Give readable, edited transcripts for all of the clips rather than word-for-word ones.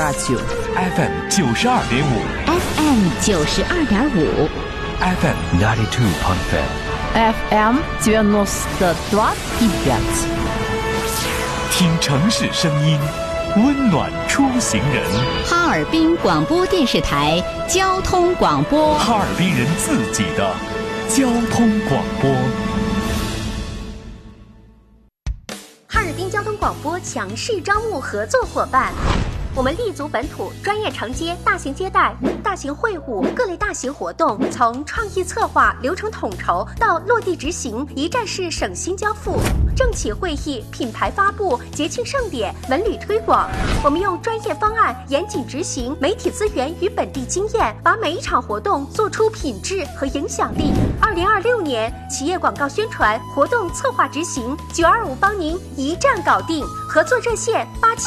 FM 92.5 FM 92.5 FM 92.5 FM 92.5。 听城市声音，温暖出行人。 哈尔滨广播电视台交通广播， 哈尔滨人自己的交通广播。 哈尔滨交通广播强势招募合作伙伴。我们立足本土，专业承接大型接待、大型会务、各类大型活动，从创意策划、流程统筹到落地执行，一站式省心交付。政企会议、品牌发布、节庆盛典、文旅推广，我们用专业方案严谨执行，媒体资源与本地经验，把每一场活动做出品质和影响力。2026年企业广告宣传活动策划执行，925帮您一站搞定。合作热线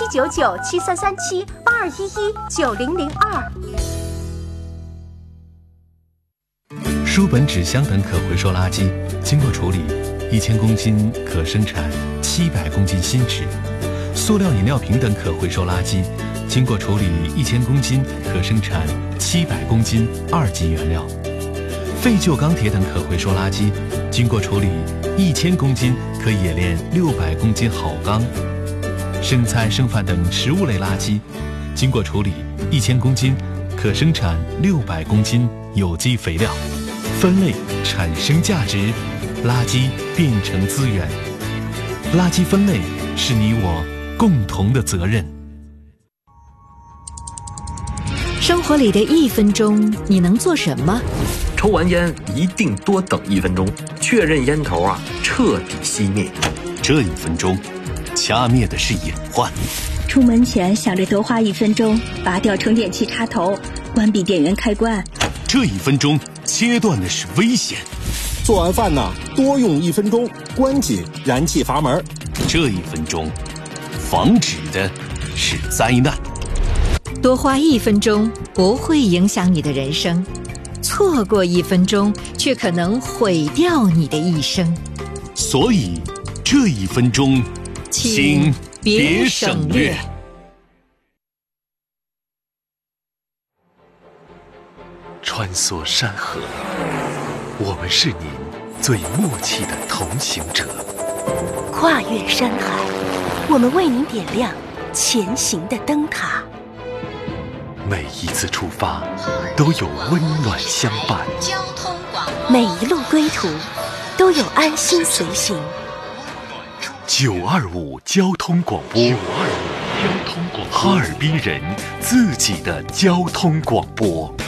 8799733782119002。 书本、纸箱等可回收垃圾经过处理，1000公斤可生产700公斤新纸；塑料饮料瓶等可回收垃圾经过处理1000公斤可生产700公斤2级原料；废旧钢铁等可回收垃圾经过处理1000公斤可冶炼600公斤好钢；剩菜剩饭等食物类垃圾经过处理1000公斤可生产600公斤有机肥料。分类产生价值，垃圾变成资源。垃圾分类是你我共同的责任。 生活里的1分钟，你能做什么？ 抽完烟一定多等1分钟，确认烟头彻底熄灭。 这1分钟，掐灭的是隐患。 出门前想着多花1分钟，拔掉充电器插头，关闭电源开关。 这1分钟，切断的是危险。 做完饭多用1分钟，关紧燃气阀门。 这1分钟，防止的是灾难。 多花1分钟不会影响你的人生，错过1分钟却可能毁掉你的一生。 所以，这1分钟，请别省略。 穿梭山河，我们是您最默契的同行者； 跨越山海，我们为您点亮前行的灯塔。 每一次出发，都有温暖相伴； 每一路归途，都有安心随行。 925交通广播，哈尔滨人自己的交通广播。